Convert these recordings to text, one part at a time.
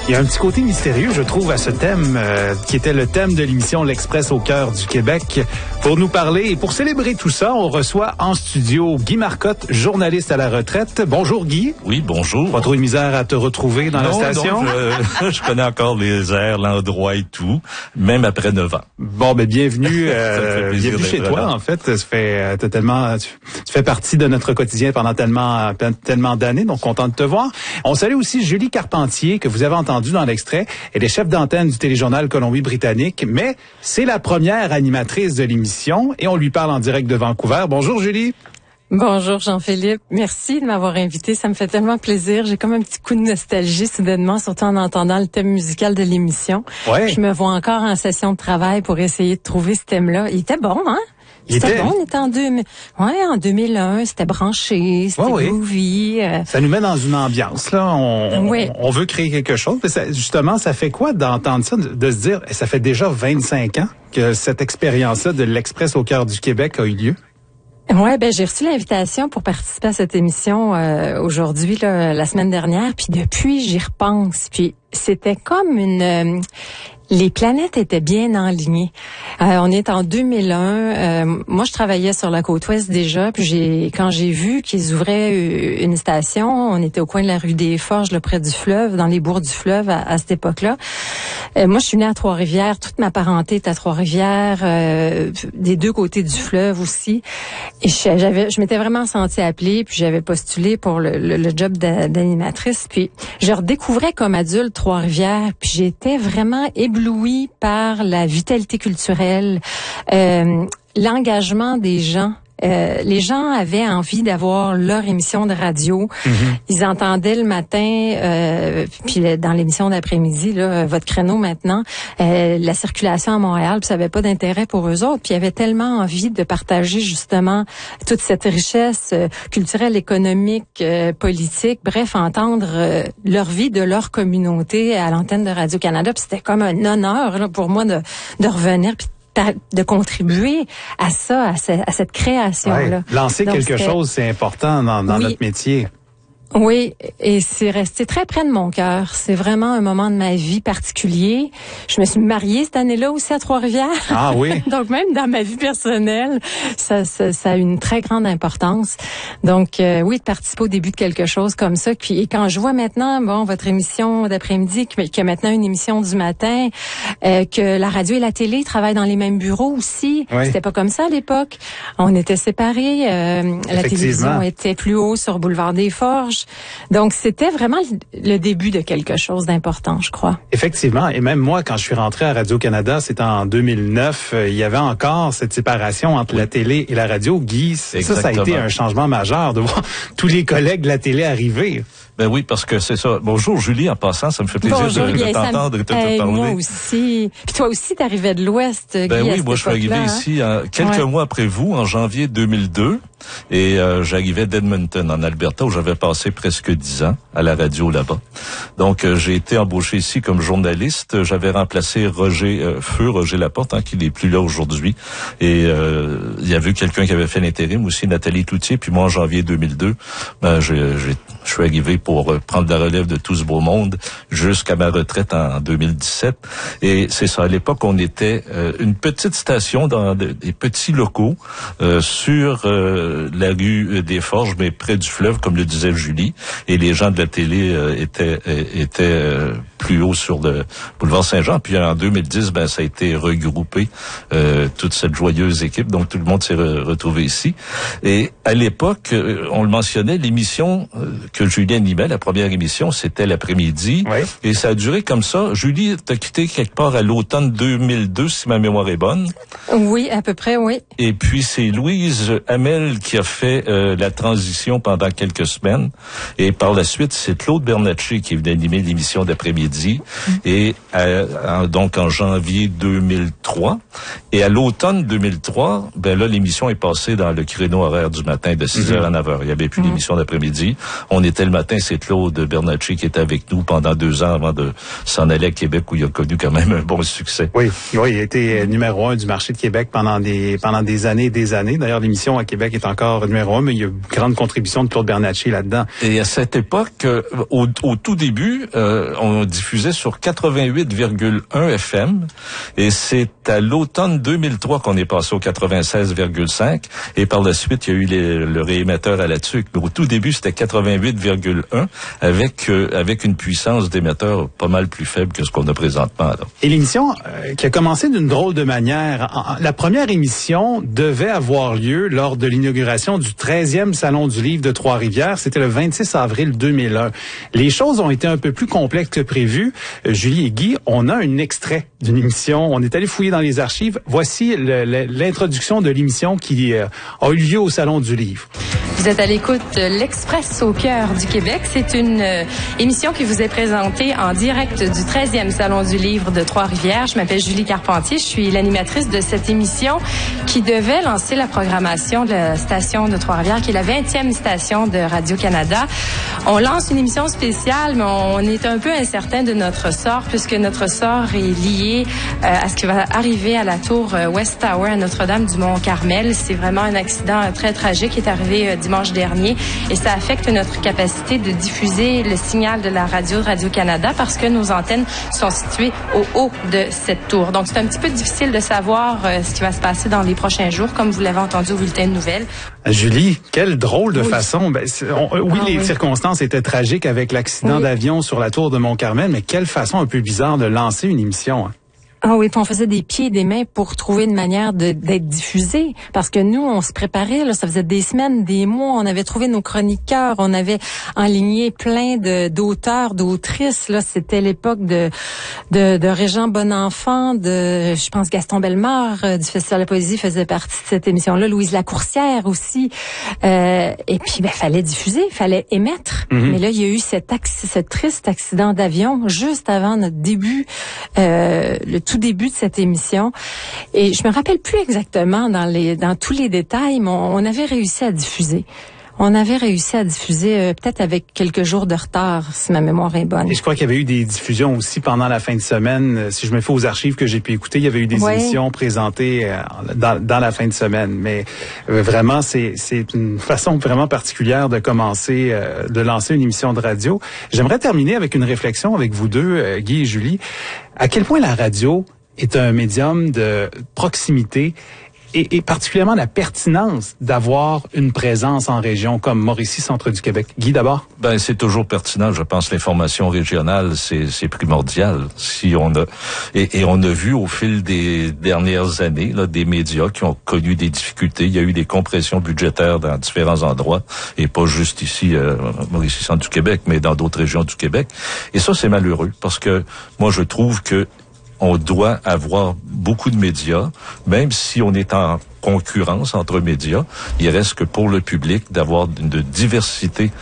Il y a un petit côté mystérieux, je trouve, à ce thème qui était le thème de l'émission L'Express au cœur du Québec. Pour nous parler et pour célébrer tout ça, on reçoit en studio Guy Marcotte, journaliste à la retraite. Bonjour Guy. Oui, bonjour. Pas trop de misère à te retrouver dans la station? Non, je connais encore les airs, l'endroit et tout, même après 9 ans. Bon, ben bienvenue, bienvenue chez toi, en fait. Ça fait tu fais partie de notre quotidien pendant tellement d'années, donc content de te voir. On salue aussi Julie Carpentier, que vous avez entendu dans l'extrait. Elle est chef d'antenne du téléjournal Colombie-Britannique, mais c'est la première animatrice de l'émission et on lui parle en direct de Vancouver. Bonjour Julie. Bonjour Jean-Philippe, merci de m'avoir invité, ça me fait tellement plaisir. J'ai comme un petit coup de nostalgie soudainement, surtout en entendant le thème musical de l'émission. Ouais. Je me vois encore en session de travail pour essayer de trouver ce thème-là. Il était bon, hein? C'était bon, on était en 2001, c'était branché, c'était groovy. Ça nous met dans une ambiance, là. On veut créer quelque chose. Mais justement, ça fait quoi d'entendre ça, de se dire, ça fait déjà 25 ans que cette expérience-là de l'Express au cœur du Québec a eu lieu? Ouais, j'ai reçu l'invitation pour participer à cette émission aujourd'hui, la semaine dernière, puis depuis j'y repense, puis c'était comme les planètes étaient bien alignées. On est en 2001. Moi, je travaillais sur la côte ouest déjà. Puis quand j'ai vu qu'ils ouvraient une station, on était au coin de la rue des Forges, là, près du fleuve, dans les bourgs du fleuve à cette époque-là. Moi, je suis née à Trois-Rivières. Toute ma parenté est à Trois-Rivières, des deux côtés du fleuve aussi. Et je m'étais vraiment sentie appelée. Puis j'avais postulé pour le job d'animatrice. Puis je redécouvrais comme adulte Trois-Rivières. Puis j'étais vraiment éblouie par la vitalité culturelle, l'engagement des gens. Les gens avaient envie d'avoir leur émission de radio. Mm-hmm. Ils entendaient le matin, puis dans l'émission d'après-midi, là, votre créneau maintenant, la circulation à Montréal, puis ça avait pas d'intérêt pour eux autres. Puis ils avaient tellement envie de partager justement toute cette richesse culturelle, économique, politique, bref, entendre leur vie de leur communauté à l'antenne de Radio-Canada. Puis c'était comme un honneur là, pour moi de revenir puis de contribuer à ça, à cette création-là. Ouais. Lancer quelque chose, c'est important dans notre métier. Oui, et c'est resté très près de mon cœur. C'est vraiment un moment de ma vie particulier. Je me suis mariée cette année-là aussi à Trois-Rivières. Ah oui. Donc même dans ma vie personnelle, ça a une très grande importance. Donc oui, de participer au début de quelque chose comme ça. Puis et quand je vois maintenant, votre émission d'après-midi, qu'il y a maintenant une émission du matin, que la radio et la télé travaillent dans les mêmes bureaux aussi. Oui. C'était pas comme ça à l'époque. On était séparés. La télévision était plus haut sur Boulevard des Forges. Donc, c'était vraiment le début de quelque chose d'important, je crois. Effectivement. Et même moi, quand je suis rentré à Radio-Canada, c'était en 2009, il y avait encore cette séparation entre la télé et la radio. Guy, ça a été un changement majeur de voir tous les collègues de la télé arriver. Ben oui, parce que c'est ça. Bonjour Julie, en passant, ça me fait plaisir de t'entendre et de te parler. Moi aussi. Puis toi aussi, t'arrivais de l'Ouest, Guy. Ben oui, moi je suis arrivé ici quelques mois après vous, en janvier 2002. Et j'arrivais d'Edmonton, en Alberta, où j'avais passé presque 10 ans à la radio là-bas. Donc j'ai été embauché ici comme journaliste. J'avais remplacé Roger Laporte, qui n'est plus là aujourd'hui. Et il y avait eu quelqu'un qui avait fait l'intérim aussi, Nathalie Cloutier. Puis moi, en janvier 2002, je suis arrivé pour prendre la relève de tout ce beau monde jusqu'à ma retraite en 2017. Et c'est ça, à l'époque, on était une petite station dans des petits locaux sur la rue des Forges, mais près du fleuve, comme le disait Julie. Et les gens de la télé étaient plus haut sur le boulevard Saint-Jean. Puis en 2010, ça a été regroupé, toute cette joyeuse équipe. Donc tout le monde s'est retrouvé ici. Et à l'époque, on le mentionnait, l'émission que Julie animait, la première émission, c'était l'après-midi. Oui. Et ça a duré comme ça. Julie, t'as quitté quelque part à l'automne 2002, si ma mémoire est bonne. Oui, à peu près, oui. Et puis c'est Louise Hamel qui a fait la transition pendant quelques semaines. Et par la suite, c'est Claude Bernatchez qui est venu animer l'émission d'après-midi. Et donc en janvier 2003. Et à l'automne 2003, là, l'émission est passée dans le créneau horaire du matin de 6h à 9h. Il n'y avait plus d'émission d'après-midi. On était le matin, c'est Claude Bernatchez qui était avec nous pendant 2 ans avant de s'en aller à Québec, où il a connu quand même un bon succès. Oui, il a été numéro 1 du marché de Québec pendant des années et des années. D'ailleurs, l'émission à Québec est encore numéro 1, mais il y a une grande contribution de Claude Bernatchez là-dedans. Et à cette époque, au tout début, on diffusait diffusait sur 88,1 FM et c'est à l'automne 2003 qu'on est passé au 96,5 et par la suite, il y a eu le réémetteur à la tuque. Mais au tout début, c'était 88,1 avec une puissance d'émetteur pas mal plus faible que ce qu'on a présentement. Là. Et l'émission qui a commencé d'une drôle de manière, la première émission devait avoir lieu lors de l'inauguration du 13e Salon du Livre de Trois-Rivières. C'était le 26 avril 2001. Les choses ont été un peu plus complexes que prévu. Julie et Guy, on a un extrait d'une émission. On est allé fouiller dans les archives. Voici l'introduction de l'émission qui a eu lieu au Salon du Livre. Vous êtes à l'écoute de l'Express au cœur du Québec. C'est une émission qui vous est présentée en direct du 13e Salon du Livre de Trois-Rivières. Je m'appelle Julie Carpentier. Je suis l'animatrice de cette émission qui devait lancer la programmation de la station de Trois-Rivières, qui est la 20e station de Radio-Canada. On lance une émission spéciale, mais on est un peu incertain de notre sort, puisque notre sort est lié à ce qui va arriver à la tour West Tower à Notre-Dame-du-Mont-Carmel. C'est vraiment un accident très tragique qui est arrivé dimanche dernier et ça affecte notre capacité de diffuser le signal de la radio de Radio-Canada parce que nos antennes sont situées au haut de cette tour. Donc, c'est un petit peu difficile de savoir ce qui va se passer dans les prochains jours, comme vous l'avez entendu au bulletin de nouvelles. Julie, quelle drôle de façon. Les circonstances étaient tragiques avec l'accident d'avion sur la tour de Mont-Carmel, mais quelle façon un peu bizarre de lancer une émission. Ah oui, puis on faisait des pieds et des mains pour trouver une manière d'être diffusé. Parce que nous, on se préparait, là, ça faisait des semaines, des mois, on avait trouvé nos chroniqueurs, on avait enligné plein d'auteurs, d'autrices. Là, c'était l'époque de Régent Bonenfant, je pense Gaston Bellemare, du Festival de la Poésie faisait partie de cette émission-là, Louise Lacourcière aussi. Et puis, fallait diffuser, fallait émettre. Mais là, il y a eu ce triste accident d'avion juste avant notre début, le tout début de cette émission. Et je me rappelle plus exactement dans tous les détails, mais on avait réussi à diffuser. On avait réussi à diffuser peut-être avec quelques jours de retard, si ma mémoire est bonne. Et je crois qu'il y avait eu des diffusions aussi pendant la fin de semaine. Si je me fie aux archives que j'ai pu écouter, il y avait eu des émissions présentées dans la fin de semaine. Mais vraiment, c'est une façon vraiment particulière de commencer, de lancer une émission de radio. J'aimerais terminer avec une réflexion avec vous deux, Guy et Julie. À quel point la radio est un médium de proximité et particulièrement la pertinence d'avoir une présence en région comme Mauricie, centre du Québec. Guy, d'abord? C'est toujours pertinent. Je pense l'information régionale, c'est primordial. Si on a et on a vu au fil des dernières années là, des médias qui ont connu des difficultés. Il y a eu des compressions budgétaires dans différents endroits et pas juste ici, Mauricie, centre du Québec, mais dans d'autres régions du Québec. Et ça, c'est malheureux parce que moi, je trouve que on doit avoir beaucoup de médias, même si on est en concurrence entre médias, il reste que pour le public d'avoir une diversité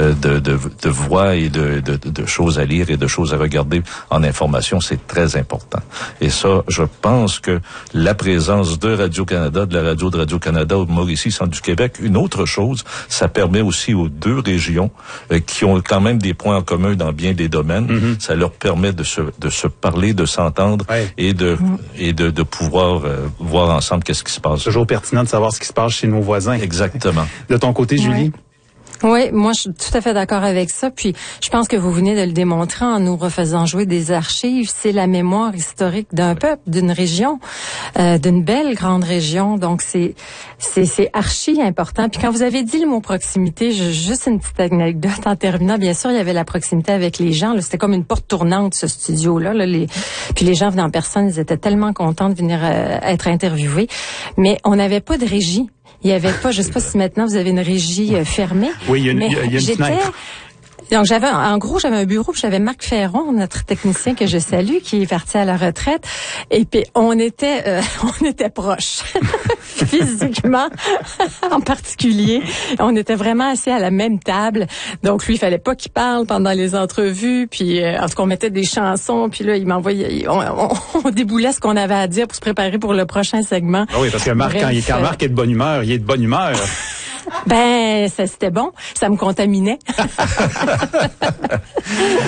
de voix et de choses à lire et de choses à regarder en information, c'est très important. Et ça, je pense que la présence de Radio-Canada, de la radio de Radio-Canada au Mauricie, centre du Québec, une autre chose, ça permet aussi aux deux régions qui ont quand même des points en commun dans bien des domaines, ça leur permet de se parler, de s'entendre et de pouvoir voir ensemble qu'est-ce qui se passe. Toujours pertinent de savoir ce qui se passe chez nos voisins. Exactement. De ton côté, Julie? Oui, moi je suis tout à fait d'accord avec ça. Puis je pense que vous venez de le démontrer en nous refaisant jouer des archives. C'est la mémoire historique d'un peuple, d'une région, d'une belle grande région. Donc c'est archi important. Puis quand vous avez dit le mot proximité, juste une petite anecdote en terminant. Bien sûr, il y avait la proximité avec les gens. Là, c'était comme une porte tournante ce studio-là. Puis les gens venaient en personne, ils étaient tellement contents de venir être interviewés. Mais on n'avait pas de régie. Il y avait pas, je sais pas si maintenant vous avez une régie fermée. Oui, il y a une fenêtre. Donc j'avais un bureau, puis j'avais Marc Ferron, notre technicien que je salue, qui est parti à la retraite, et puis on était proches physiquement en particulier. On était vraiment assis à la même table. Donc lui, il fallait pas qu'il parle pendant les entrevues, puis en tout cas on mettait des chansons, puis là il m'envoyait, on déboulait ce qu'on avait à dire pour se préparer pour le prochain segment. Ah oui, parce que Marc, quand Marc est de bonne humeur, il est de bonne humeur. Ça c'était bon, ça me contaminait.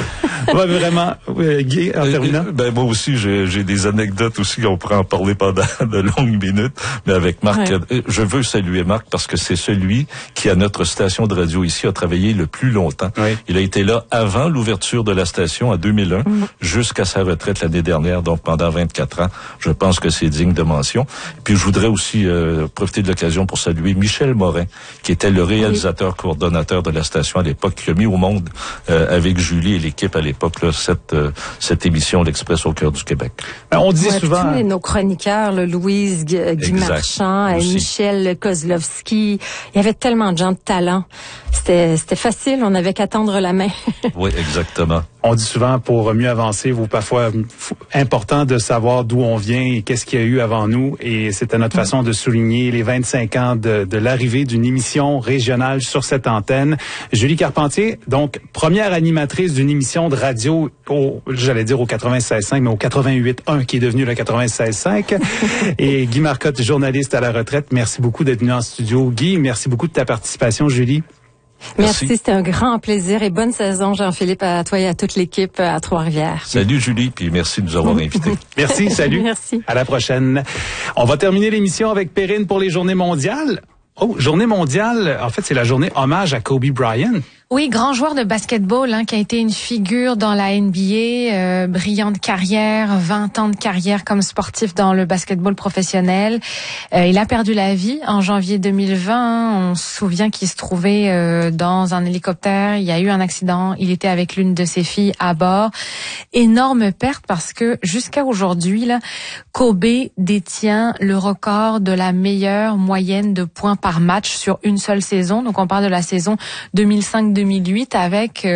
Ouais, vraiment. Guy, en terminant. Moi aussi, j'ai des anecdotes aussi, on pourrait en parler pendant de longues minutes, mais avec Marc, je veux saluer Marc parce que c'est celui qui, à notre station de radio ici, a travaillé le plus longtemps. Oui. Il a été là avant l'ouverture de la station en 2001, jusqu'à sa retraite l'année dernière, donc pendant 24 ans. Je pense que c'est digne de mention. Puis je voudrais aussi profiter de l'occasion pour saluer Michel Morin, qui était le réalisateur coordonnateur de la station à l'époque, qui a mis au monde avec Julie et l'équipe à l'époque là, cette émission l'Express au cœur du Québec. On dit souvent tous nos chroniqueurs, Louise Guy Marchand, Michel Kozlowski, il y avait tellement de gens de talent. C'était facile, on n'avait qu'à tendre la main. Oui, exactement. On dit souvent, pour mieux avancer, vous parfois important de savoir d'où on vient et qu'est-ce qu'il y a eu avant nous. Et c'était notre façon de souligner les 25 ans de l'arrivée d'une émission régionale sur cette antenne. Julie Carpentier, donc première animatrice d'une émission de radio j'allais dire au 96.5, mais au 88.1 qui est devenu le 96.5. Et Guy Marcotte, journaliste à la retraite. Merci beaucoup d'être venu en studio. Guy, merci beaucoup de ta participation, Julie. Merci, c'était un grand plaisir et bonne saison, Jean-Philippe, à toi et à toute l'équipe à Trois-Rivières. Salut Julie, puis merci de nous avoir invités. Merci, salut. Merci. À la prochaine. On va terminer l'émission avec Perrine pour les Journées mondiales. Journée mondiale, en fait, c'est la journée hommage à Kobe Bryant. Oui, grand joueur de basketball qui a été une figure dans la NBA, brillante carrière, 20 ans de carrière comme sportif dans le basketball professionnel. Il a perdu la vie en janvier 2020. On se souvient qu'il se trouvait dans un hélicoptère. Il y a eu un accident. Il était avec l'une de ses filles à bord. Énorme perte parce que jusqu'à aujourd'hui, Kobe détient le record de la meilleure moyenne de points par match sur une seule saison. Donc on parle de la saison 2005-2008 avec,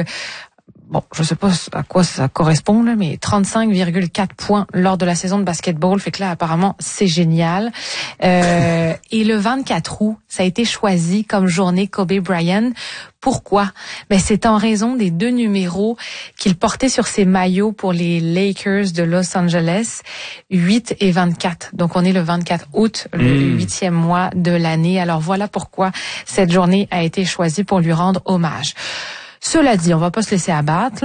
je sais pas à quoi ça correspond, là, mais 35,4 points lors de la saison de basketball. Fait que là, apparemment, c'est génial. Et le 24 août, ça a été choisi comme journée Kobe Bryant. Pourquoi? C'est en raison des 2 numéros qu'il portait sur ses maillots pour les Lakers de Los Angeles, 8 et 24. Donc, on est le 24 août, le 8e mois de l'année. Alors, voilà pourquoi cette journée a été choisie pour lui rendre hommage. Cela dit, on va pas se laisser abattre.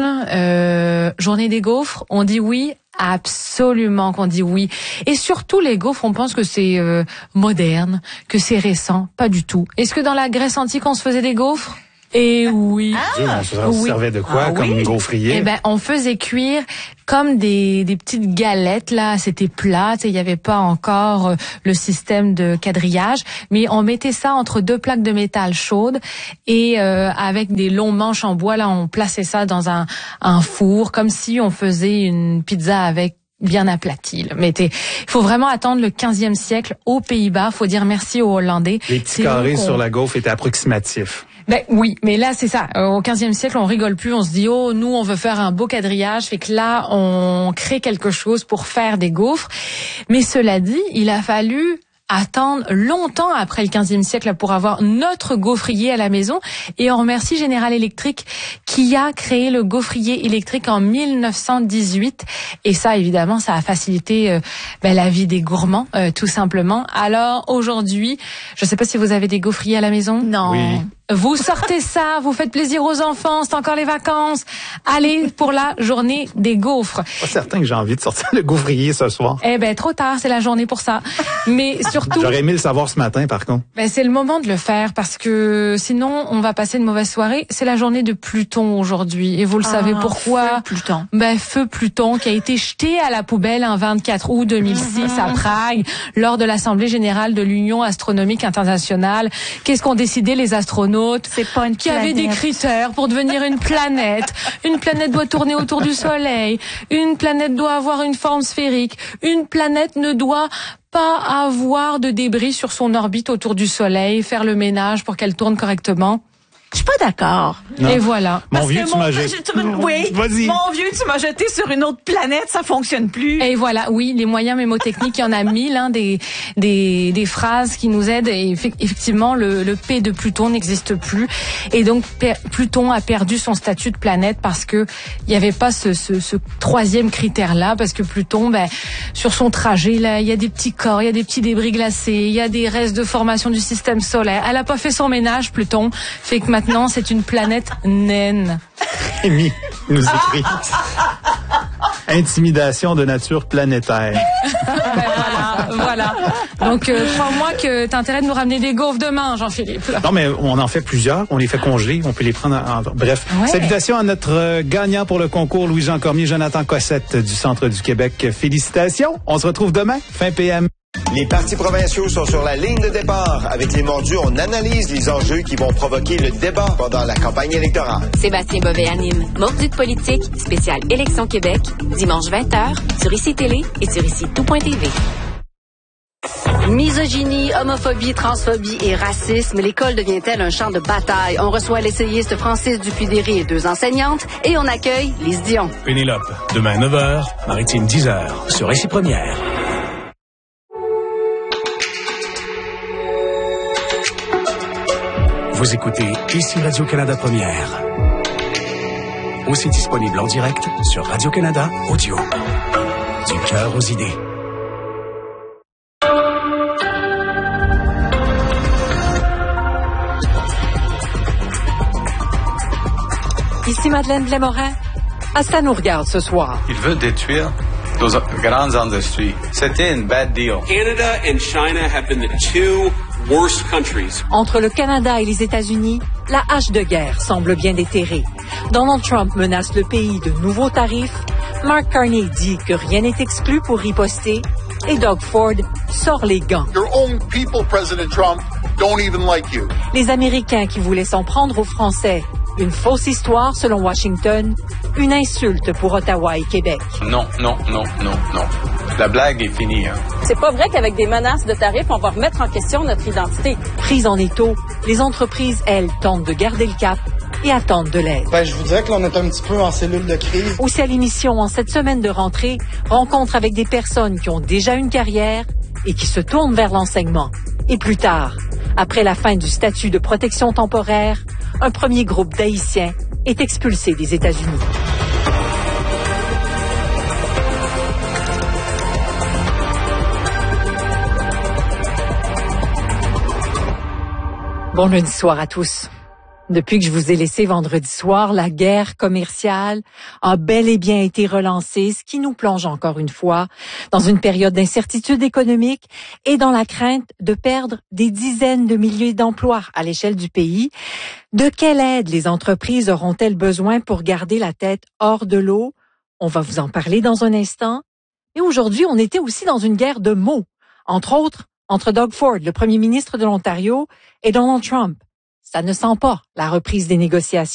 Journée des gaufres, on dit oui. Absolument qu'on dit oui. Et surtout, les gaufres, on pense que c'est moderne, que c'est récent. Pas du tout. Est-ce que dans la Grèce antique, on se faisait des gaufres? Et oui. On se servait de quoi comme gaufrier? On faisait cuire comme des petites galettes, là. C'était plat, il n'y avait pas encore le système de quadrillage, mais on mettait ça entre 2 plaques de métal chaudes et avec des longs manches en bois, là, on plaçait ça dans un four, comme si on faisait une pizza avec bien aplati. Mais il faut vraiment attendre le 15e siècle aux Pays-Bas. Faut dire merci aux Hollandais. Les petits carrés sur la gaufre étaient approximatifs. Oui, mais là, c'est ça. Au 15e siècle, on rigole plus. On se dit, nous, on veut faire un beau quadrillage. Fait que là, on crée quelque chose pour faire des gaufres. Mais cela dit, il a fallu attendre longtemps après le 15e siècle pour avoir notre gaufrier à la maison. Et on remercie General Electric qui a créé le gaufrier électrique en 1918. Et ça, évidemment, ça a facilité la vie des gourmands, tout simplement. Alors, aujourd'hui, je ne sais pas si vous avez des gaufriers à la maison. Non. Oui. Vous sortez ça, vous faites plaisir aux enfants, c'est encore les vacances. Allez pour la journée des gaufres. Pas certain que j'ai envie de sortir le gaufrier ce soir. Trop tard, c'est la journée pour ça. Mais surtout... J'aurais aimé le savoir ce matin, par contre. C'est le moment de le faire parce que sinon, on va passer une mauvaise soirée. C'est la journée de Pluton aujourd'hui. Et vous le savez pourquoi? Feu Pluton. Feu Pluton qui a été jeté à la poubelle un 24 août 2006 à Prague lors de l'Assemblée générale de l'Union astronomique internationale. Qu'est-ce qu'ont décidé les astronautes? C'est pas une planète. Qui avait des critères pour devenir une planète. Une planète doit tourner autour du Soleil. Une planète doit avoir une forme sphérique. Une planète ne doit pas avoir de débris sur son orbite autour du Soleil, faire le ménage pour qu'elle tourne correctement. Je suis pas d'accord. Et voilà. Mon vieux, tu m'as jeté. Oui. Vas-y. Mon vieux, tu m'as jeté sur une autre planète, ça fonctionne plus. Et voilà, oui, les moyens mémotechniques, il y en a 1000, des phrases qui nous aident. Et effectivement, le P de Pluton n'existe plus. Et donc, Pluton a perdu son statut de planète parce que il y avait pas ce 3e critère-là, parce que Pluton, sur son trajet, là, il y a des petits corps, il y a des petits débris glacés, il y a des restes de formation du système solaire. Elle a pas fait son ménage, Pluton. Fait que maintenant, Maintenant, c'est une planète naine. Rémi nous écrit intimidation de nature planétaire. Voilà. Donc, crois-moi que t'as intérêt de nous ramener des gaufres demain, Jean-Philippe. Non, mais on en fait plusieurs. On les fait congeler. On peut les prendre bref. Ouais. Salutations à notre gagnant pour le concours, Louis-Jean Cormier, Jonathan Cossette du Centre du Québec. Félicitations. On se retrouve demain, fin PM. Les partis provinciaux sont sur la ligne de départ. Avec les mordus, on analyse les enjeux qui vont provoquer le débat pendant la campagne électorale. Sébastien Bovet anime Mordus de politique, spécial Élection Québec, dimanche 20h, sur ICI Télé et sur ICI-tout.tv. Misogynie, homophobie, transphobie et racisme, l'école devient-elle un champ de bataille? On reçoit l'essayiste Francis Dupudéry et 2 enseignantes et on accueille Lise Dion. Pénélope, demain 9h, Maritime 10h, sur ICI Première. Vous écoutez ici Radio-Canada Première. Aussi disponible en direct sur Radio-Canada Audio. Du cœur aux idées. Ici Madeleine Blais-Morin. Ça nous regarde ce soir. Il veut détruire nos grandes industries. C'était une bad deal. Canada and China have been the two worst countries. Entre le Canada et les États-Unis, la hache de guerre semble bien déterrée. Donald Trump menace le pays de nouveaux tarifs. Mark Carney dit que rien n'est exclu pour riposter. Et Doug Ford sort les gants. Your own people, President Trump, don't even like you. Les Américains qui voulaient s'en prendre aux Français. Une fausse histoire selon Washington, une insulte pour Ottawa et Québec. Non. La blague est finie. C'est pas vrai qu'avec des menaces de tarifs, on va remettre en question notre identité. Prises en étau, les entreprises, elles, tentent de garder le cap et attendent de l'aide. Je vous dirais que l'on est un petit peu en cellule de crise. Aussi à l'émission, en cette semaine de rentrée, rencontre avec des personnes qui ont déjà une carrière et qui se tournent vers l'enseignement. Et plus tard, après la fin du statut de protection temporaire, un premier groupe d'Haïtiens est expulsé des États-Unis. Bon lundi soir à tous. Depuis que je vous ai laissé vendredi soir, la guerre commerciale a bel et bien été relancée, ce qui nous plonge encore une fois dans une période d'incertitude économique et dans la crainte de perdre des dizaines de milliers d'emplois à l'échelle du pays. De quelle aide les entreprises auront-elles besoin pour garder la tête hors de l'eau? On va vous en parler dans un instant. Et aujourd'hui, on était aussi dans une guerre de mots, entre autres entre Doug Ford, le premier ministre de l'Ontario, et Donald Trump. Ça ne sent pas la reprise des négociations.